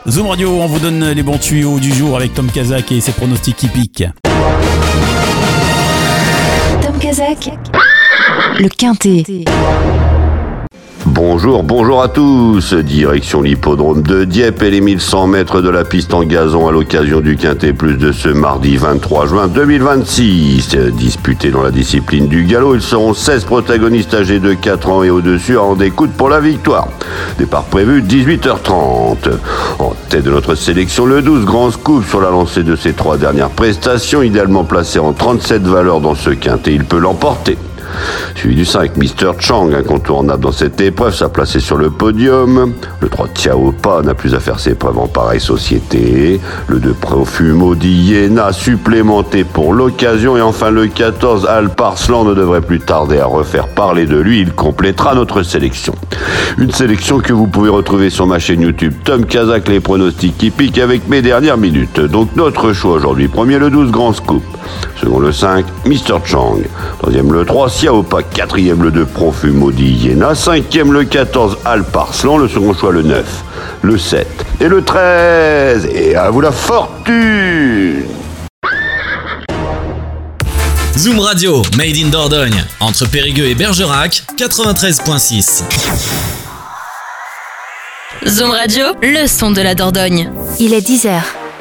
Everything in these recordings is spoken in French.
Zoom Radio, on vous donne les bons tuyaux du jour avec Tom Kazak et ses pronostics hippiques. Tom Kazak, le Quintet. Bonjour à tous. Direction l'hippodrome de Dieppe et les 1100 mètres de la piste en gazon à l'occasion du Quintet Plus de ce mardi 23 juin 2026. Disputés dans la discipline du galop, ils seront 16 protagonistes âgés de 4 ans et au-dessus à en découdre pour la victoire. Départ prévu 18h30. En tête de notre sélection, le 12 Grand Scoop sur la lancée de ses 3 dernières prestations, idéalement placé en 37 valeurs dans ce Quintet, il peut l'emporter. Suivi du 5, Mr. Chang, incontournable dans cette épreuve, s'a placé sur le podium. Le 3, Tiaopa, n'a plus à faire ses preuves en pareille société. Le 2, Profumo d'Iéna, supplémenté pour l'occasion. Et enfin le 14, Alparslan, ne devrait plus tarder à refaire parler de lui. Il complétera notre sélection. Une sélection que vous pouvez retrouver sur ma chaîne YouTube Tom Kazak, les pronostics hippiques avec mes dernières minutes. Donc notre choix aujourd'hui, premier le 12 Grand Scoop, second le 5 Mr. Chang, troisième le 3 Tiaopa, quatrième le 2 Profumo d'Iéna, cinquième le 14 Alparslan, le second choix le 9, le 7 et le 13. Et à vous la fortune. Zoom Radio, made in Dordogne, entre Périgueux et Bergerac, 93.6. Zoom Radio, le son de la Dordogne. Il est 10h.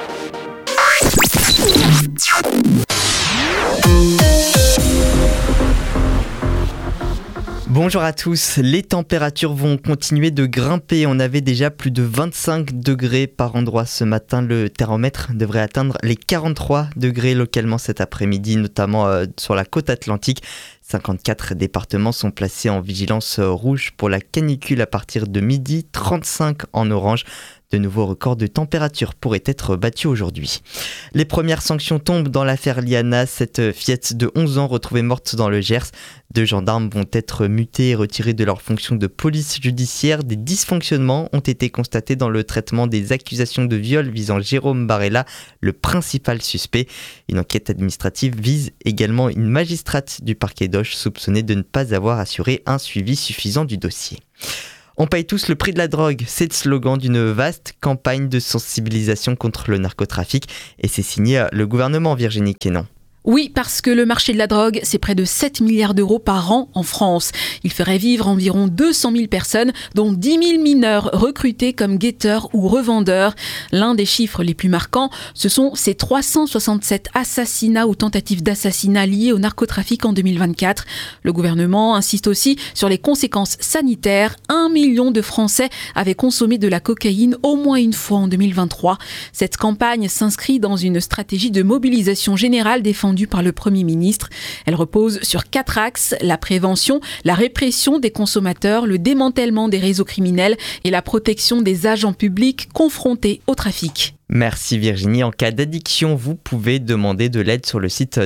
Bonjour à tous, les températures vont continuer de grimper. On avait déjà plus de 25 degrés par endroit ce matin. Le thermomètre devrait atteindre les 43 degrés localement cet après-midi, notamment sur la côte atlantique. 54 départements sont placés en vigilance rouge pour la canicule à partir de midi, 35 en orange. De nouveaux records de température pourraient être battus aujourd'hui. Les premières sanctions tombent dans l'affaire Liana, cette fillette de 11 ans retrouvée morte dans le Gers. 2 gendarmes vont être mutés et retirés de leur fonction de police judiciaire. Des dysfonctionnements ont été constatés dans le traitement des accusations de viol visant Jérôme Barella, le principal suspect. Une enquête administrative vise également une magistrate du parquet d'Auch soupçonnée de ne pas avoir assuré un suivi suffisant du dossier. On paye tous le prix de la drogue, c'est le slogan d'une vaste campagne de sensibilisation contre le narcotrafic et c'est signé le gouvernement, Virginie Quénon. Oui, parce que le marché de la drogue, c'est près de 7 milliards d'euros par an en France. Il ferait vivre environ 200 000 personnes, dont 10 000 mineurs recrutés comme guetteurs ou revendeurs. L'un des chiffres les plus marquants, ce sont ces 367 assassinats ou tentatives d'assassinat liés au narcotrafic en 2024. Le gouvernement insiste aussi sur les conséquences sanitaires. 1 million de Français avaient consommé de la cocaïne au moins une fois en 2023. Cette campagne s'inscrit dans une stratégie de mobilisation générale défendue par le Premier ministre. Elle repose sur 4 axes: la prévention, la répression des consommateurs, le démantèlement des réseaux criminels et la protection des agents publics confrontés au trafic. Merci Virginie. En cas d'addiction, vous pouvez demander de l'aide sur le site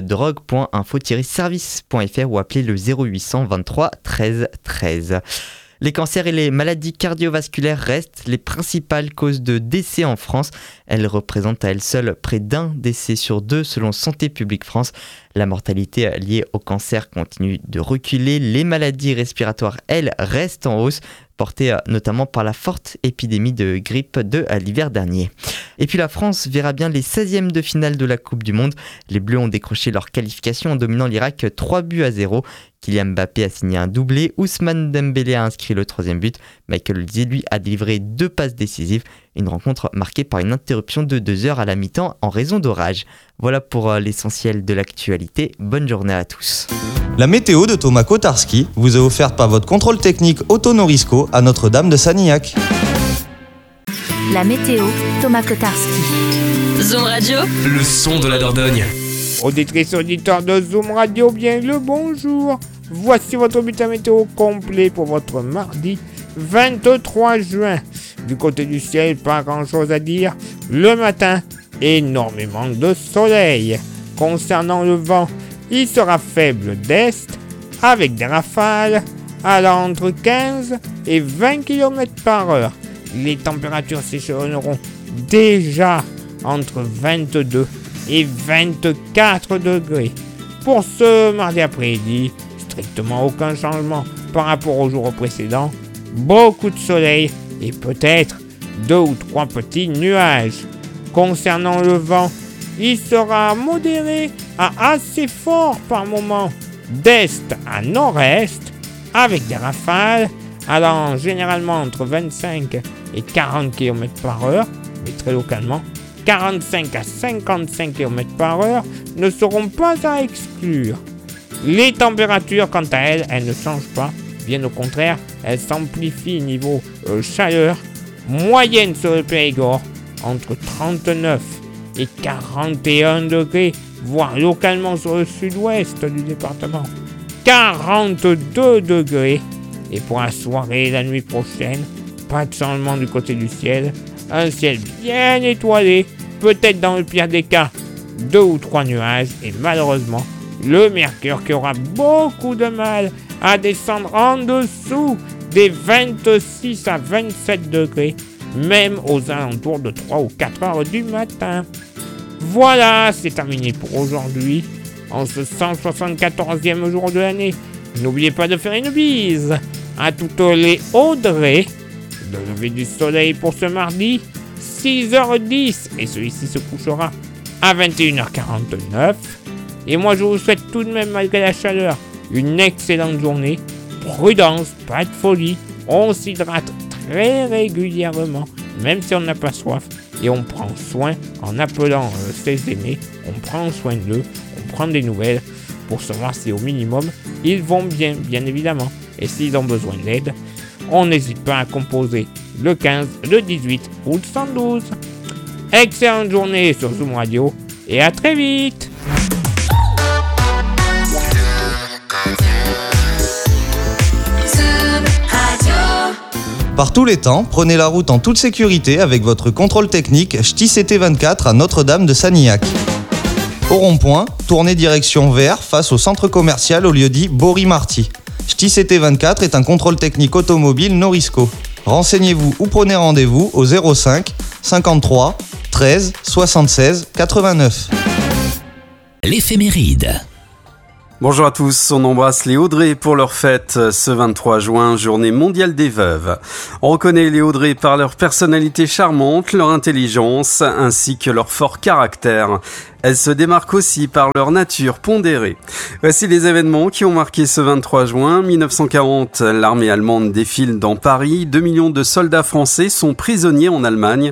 drogue.info-service.fr ou appeler le 0800 23 13 13. Les cancers et les maladies cardiovasculaires restent les principales causes de décès en France. Elles représentent à elles seules près d'1 décès sur 2 selon Santé publique France. La mortalité liée au cancer continue de reculer. Les maladies respiratoires, elles, restent en hausse, portée notamment par la forte épidémie de grippe de l'hiver dernier. Et puis la France verra bien les 16e de finale de la Coupe du Monde. Les Bleus ont décroché leur qualification en dominant l'Irak 3-0. Kylian Mbappé a signé un doublé, Ousmane Dembélé a inscrit le 3e but, Michael Olise lui a délivré 2 passes décisives. Une rencontre marquée par une interruption de 2 heures à la mi-temps en raison d'orage. Voilà pour l'essentiel de l'actualité. Bonne journée à tous. La météo de Thomas Kotarski vous est offerte par votre contrôle technique Autonorisco à Notre-Dame de Sanilhac. La météo, Thomas Kotarski. Zoom Radio, Le son de la Dordogne. Auditrices, auditeurs de Zoom Radio, bien le bonjour. Voici votre bulletin météo complet pour votre mardi 23 juin. Du côté du ciel, pas grand chose à dire. Le matin, énormément de soleil. Concernant le vent, il sera faible d'est, avec des rafales allant entre 15 et 20 km par heure. Les températures s'échelonneront déjà entre 22 et 24 degrés. Pour ce mardi après-midi, strictement aucun changement par rapport au jour précédent. Beaucoup de soleil et peut-être 2 ou 3 petits nuages. Concernant le vent, il sera modéré à assez fort par moment, d'est à nord-est, avec des rafales allant généralement entre 25 et 40 km par heure, mais très localement, 45 à 55 km par heure ne seront pas à exclure. Les températures, quant à elles ne changent pas, bien au contraire, elles s'amplifient niveau chaleur, moyenne sur le Périgord, entre 39 et 41 degrés, voire localement sur le sud-ouest du département, 42 degrés. Et pour la soirée et la nuit prochaine, pas de changement du côté du ciel, un ciel bien étoilé, peut-être dans le pire des cas, 2 ou 3 nuages, et malheureusement, le mercure qui aura beaucoup de mal à descendre en dessous des 26 à 27 degrés, même aux alentours de 3 ou 4 heures du matin. Voilà, c'est terminé pour aujourd'hui, en ce 174e jour de l'année. N'oubliez pas de faire une bise à toutes les Audrey, de lever du soleil pour ce mardi, 6h10, et celui-ci se couchera à 21h49. Et moi je vous souhaite tout de même, malgré la chaleur, une excellente journée. Prudence, pas de folie, on s'hydrate très régulièrement, même si on n'a pas soif, et on prend soin en appelant ses aînés, on prend soin d'eux, on prend des nouvelles pour savoir si au minimum ils vont bien, bien évidemment. Et s'ils ont besoin d'aide, on n'hésite pas à composer le 15, le 18 ou le 112. Excellente journée sur Zoom Radio et à très vite. Par tous les temps, prenez la route en toute sécurité avec votre contrôle technique Ch'ti CT24 à Notre-Dame de Sanilhac. Au rond-point, tournez direction vers face au centre commercial au lieu-dit Bory-Marty. Ch'ti CT24 est un contrôle technique automobile Norisco. Renseignez-vous ou prenez rendez-vous au 05 53 13 76 89. L'éphéméride. Bonjour à tous, on embrasse les Audrey pour leur fête ce 23 juin, journée mondiale des veuves. On reconnaît les Audrey par leur personnalité charmante, leur intelligence ainsi que leur fort caractère. Elles se démarquent aussi par leur nature pondérée. Voici les événements qui ont marqué ce 23 juin. 1940, l'armée allemande défile dans Paris. 2 millions de soldats français sont prisonniers en Allemagne.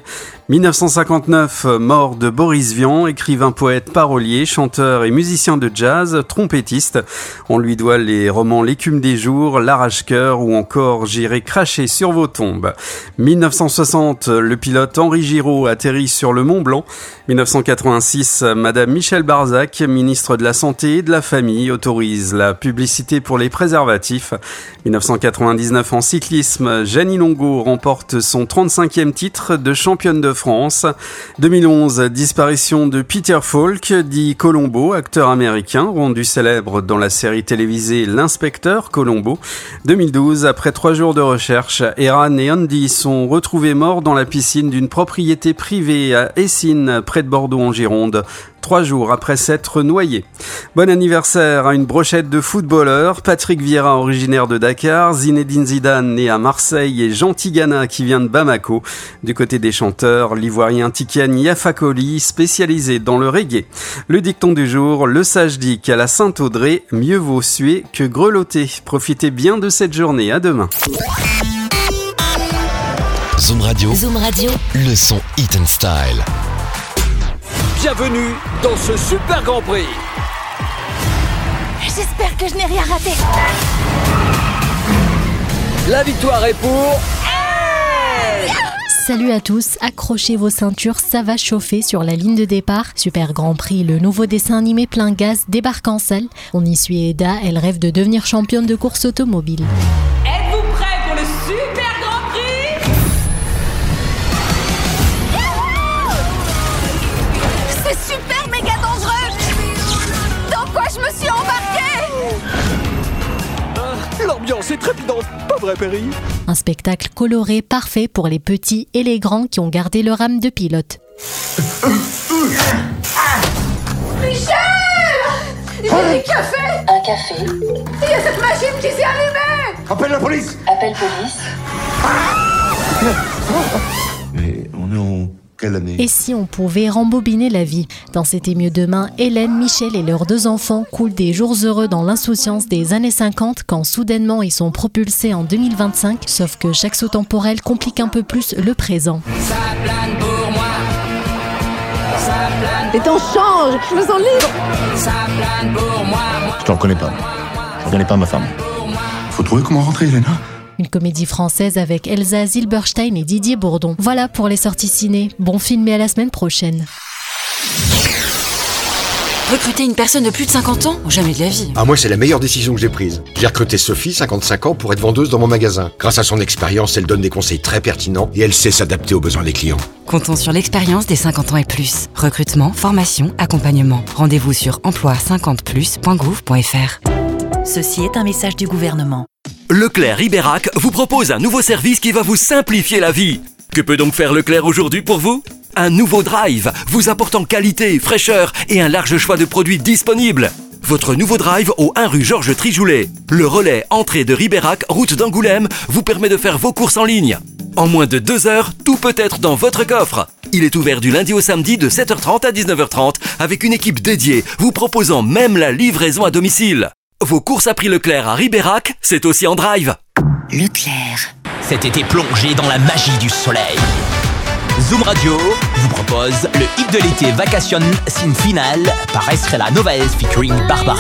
1959, mort de Boris Vian, écrivain, poète, parolier, chanteur et musicien de jazz, trompettiste. On lui doit les romans L'écume des jours, L'arrache-cœur ou encore J'irai cracher sur vos tombes. 1960, le pilote Henri Giraud atterrit sur le Mont Blanc. 1986, Madame Michel Barzac, ministre de la Santé et de la Famille, autorise la publicité pour les préservatifs. 1999, en cyclisme, Jeanine Longo remporte son 35e titre de championne de France. 2011, disparition de Peter Falk, dit Columbo, acteur américain, rendu célèbre dans la série télévisée L'inspecteur Columbo. 2012, après 3 jours de recherche, Eran et Andy sont retrouvés morts dans la piscine d'une propriété privée à Essines, près de Bordeaux en Gironde. 3 jours après s'être noyé. Bon anniversaire à une brochette de footballeurs, Patrick Vieira, originaire de Dakar, Zinedine Zidane, né à Marseille, et Jean Tigana, qui vient de Bamako. Du côté des chanteurs, l'ivoirien Tikian Yafakoli, spécialisé dans le reggae. Le dicton du jour, le sage dit qu'à la Sainte-Audrey, mieux vaut suer que grelotter. Profitez bien de cette journée, à demain. Zoom Radio. Zoom Radio. Le son Hit and Style. Bienvenue dans ce super Grand Prix. J'espère que je n'ai rien raté. La victoire est pour... Salut à tous, accrochez vos ceintures, ça va chauffer sur la ligne de départ. Super Grand Prix, le nouveau dessin animé plein gaz débarque en salle. On y suit Eda, elle rêve de devenir championne de course automobile. Êtes-vous prêts pour le Super Grand Prix ? C'est super méga dangereux. Dans quoi je me suis embarquée ? L'ambiance est trépidante, pas vrai Perry ? Un spectacle coloré parfait pour les petits et les grands qui ont gardé leur âme de pilote. Michel ! J'ai du café ! Un café. Il y a cette machine qui s'est allumée ! Appelle la police ! Appelle police. Quelle année? Et si on pouvait rembobiner la vie? Dans C'était mieux demain, Hélène, Michel et leurs 2 enfants coulent des jours heureux dans l'insouciance des années 50 quand soudainement ils sont propulsés en 2025, sauf que chaque saut temporel complique un peu plus le présent. Ça plane pour moi. Ça plane. Les temps changent, je me sens libre. Ça plane pour moi. Je t'en connais pas. Je reconnais pas ma femme. Faut trouver comment rentrer, Hélène. Une comédie française avec Elsa Zilberstein et Didier Bourdon. Voilà pour les sorties ciné. Bon film et à la semaine prochaine. Recruter une personne de plus de 50 ans? Jamais de la vie. Ah, moi, c'est la meilleure décision que j'ai prise. J'ai recruté Sophie, 55 ans, pour être vendeuse dans mon magasin. Grâce à son expérience, elle donne des conseils très pertinents et elle sait s'adapter aux besoins des clients. Comptons sur l'expérience des 50 ans et plus. Recrutement, formation, accompagnement. Rendez-vous sur emploi50plus.gouv.fr. Ceci est un message du gouvernement. Leclerc Ribérac vous propose un nouveau service qui va vous simplifier la vie. Que peut donc faire Leclerc aujourd'hui pour vous? Un nouveau drive, vous apportant qualité, fraîcheur et un large choix de produits disponibles. Votre nouveau drive au 1 rue Georges Trijoulet. Le relais entrée de Ribérac, route d'Angoulême, vous permet de faire vos courses en ligne. En moins de 2 heures, tout peut être dans votre coffre. Il est ouvert du lundi au samedi de 7h30 à 19h30 avec une équipe dédiée vous proposant même la livraison à domicile. Vos courses à prix Leclerc à Ribérac, c'est aussi en drive. Leclerc. Cet été plongé dans la magie du soleil. Zoom Radio vous propose le hit de l'été Vacation Scene Finale par Estrella Novaes featuring Barbara.